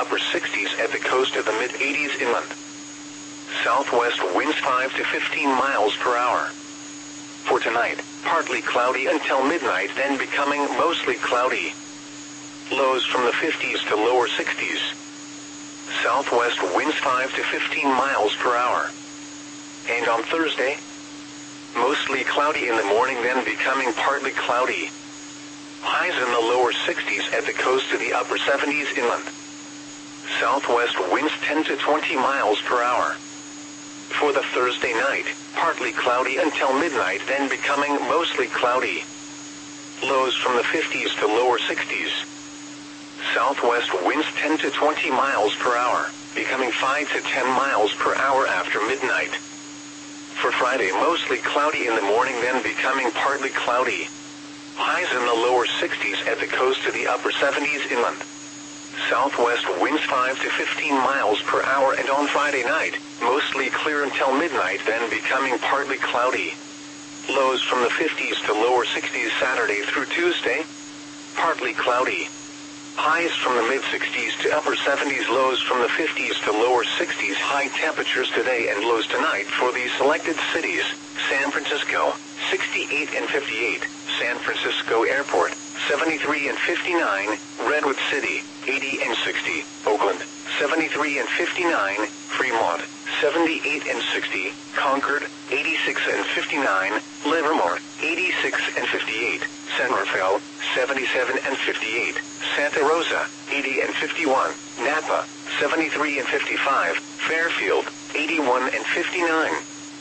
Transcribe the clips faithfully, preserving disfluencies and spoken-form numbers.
upper sixties at the coast of the mid eighties inland. Southwest winds five to fifteen miles per hour. For tonight, partly cloudy until midnight, then becoming mostly cloudy. Lows from the fifties to lower sixties. Southwest winds five to fifteen miles per hour. And on Thursday, mostly cloudy in the morning, then becoming partly cloudy. Highs in the lower sixties at the coast to the upper seventies inland. Southwest winds ten to twenty miles per hour. For the Thursday night, partly cloudy until midnight, then becoming mostly cloudy. Lows from the fifties to lower sixties. Southwest winds ten to twenty miles per hour, becoming five to ten miles per hour after midnight. For Friday, mostly cloudy in the morning, then becoming partly cloudy. Highs in the lower sixties at the coast to the upper seventies inland. Southwest winds five to fifteen miles per hour, and on Friday night, mostly clear until midnight, then becoming partly cloudy. Lows from the fifties to lower sixties Saturday through Tuesday, partly cloudy. Highs from the mid-sixties to upper seventies, lows from the fifties to lower sixties. High temperatures today and lows tonight for the selected cities: San Francisco, sixty-eight and fifty-eight, San Francisco Airport, seventy-three and fifty-nine, Redwood City, eighty and sixty, Oakland, seventy-three and fifty-nine, Fremont, seventy-eight and sixty, Concord, eighty-six and fifty-nine, Livermore, eighty-six and fifty-eight, San Rafael, seventy-seven and fifty-eight, Santa Rosa, eighty and fifty-one, Napa, seventy-three and fifty-five, Fairfield, eighty-one and fifty-nine.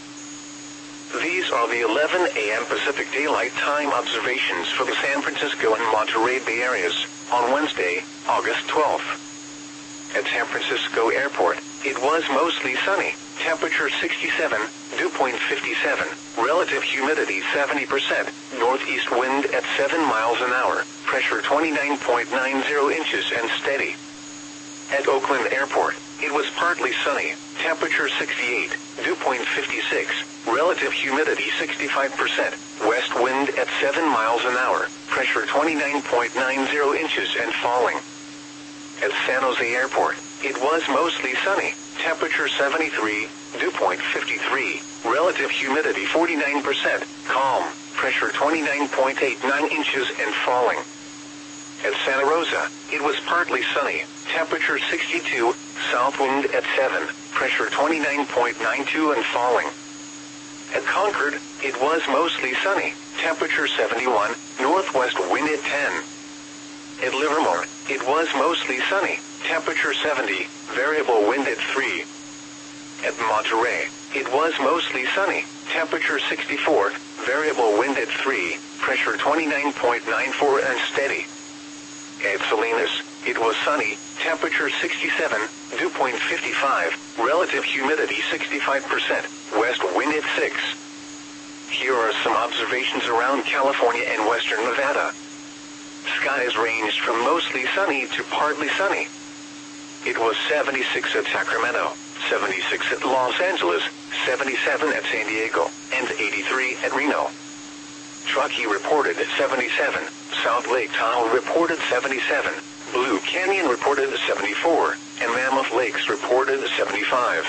These are the eleven a m Pacific Daylight Time observations for the San Francisco and Monterey Bay areas on Wednesday, August twelfth. At San Francisco Airport, it was mostly sunny, temperature sixty-seven, dew point fifty-seven, relative humidity seventy percent, northeast wind at seven miles an hour, pressure twenty-nine point nine zero inches and steady. At Oakland Airport, it was partly sunny, temperature sixty-eight, dew point fifty-six, relative humidity sixty-five percent, west wind at seven miles an hour, pressure twenty-nine point nine zero inches and falling. At San Jose Airport, it was mostly sunny, temperature seventy-three, dew point fifty-three, relative humidity forty-nine percent, calm, pressure twenty-nine point eight nine inches and falling. At Santa Rosa, it was partly sunny, temperature sixty-two, south wind at seven, pressure twenty-nine point nine two and falling. At Concord, it was mostly sunny, temperature seventy-one, northwest wind at ten. At Livermore, it was mostly sunny, temperature seventy, variable wind at three. At Monterey, it was mostly sunny, temperature sixty-four, variable wind at three, pressure twenty-nine point nine four and steady. At Salinas, it was sunny, temperature sixty-seven, dew point fifty-five, relative humidity sixty-five percent, west wind at six. Here are some observations around California and western Nevada. Skies ranged from mostly sunny to partly sunny. It was seventy-six at Sacramento, seventy-six at Los Angeles, seventy-seven at San Diego, and eighty-three at Reno. Truckee reported seventy-seven, South Lake Tahoe reported seventy-seven, Blue Canyon reported seventy-four, and Mammoth Lakes reported seventy-five.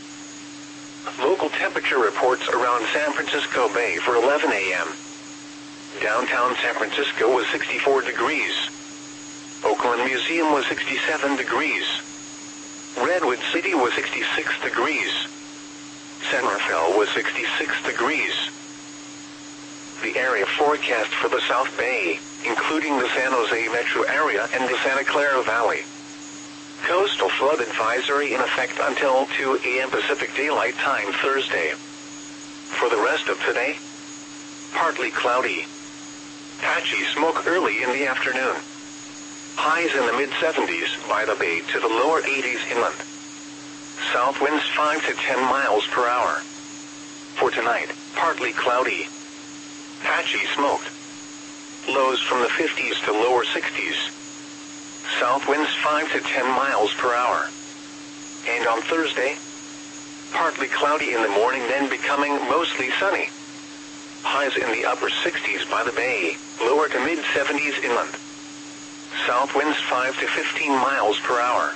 Local temperature reports around San Francisco Bay for eleven a m Downtown San Francisco was sixty-four degrees. Oakland Museum was sixty-seven degrees. Redwood City was sixty-six degrees. San Rafael was sixty-six degrees. The area forecast for the South Bay, including the San Jose metro area and the Santa Clara Valley. Coastal flood advisory in effect until two a m Pacific Daylight Time Thursday. For the rest of today, partly cloudy. Patchy smoke early in the afternoon. Highs in the mid seventies by the bay to the lower eighties inland. South winds five to ten miles per hour. For tonight, partly cloudy. Patchy smoke. Lows from the fifties to lower sixties. South winds five to ten miles per hour. And on Thursday, partly cloudy in the morning, then becoming mostly sunny. Highs in the upper sixties by the bay, lower to mid seventies inland. South winds five to fifteen miles per hour.